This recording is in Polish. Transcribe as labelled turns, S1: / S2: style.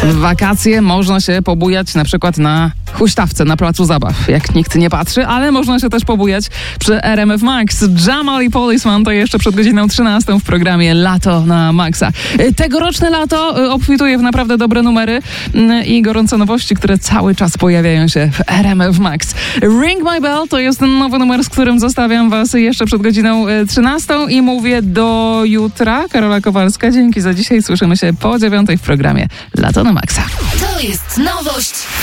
S1: W wakacje można się pobujać na przykład na huśtawce na placu zabaw, jak nikt nie patrzy, ale można się też pobujać przy RMF Max. Jamal i Policeman to jeszcze przed godziną 13 w programie Lato na Maxa. Tegoroczne lato obfituje w naprawdę dobre numery i gorące nowości, które cały czas pojawiają się w RMF Max. Ring My Bell to jest nowy numer, z którym zostawiam was jeszcze przed godziną 13 i mówię do jutra. Karola Kowalska, dzięki za dzisiaj. Słyszymy się po 9 w programie Lato na Maxa.
S2: To jest nowość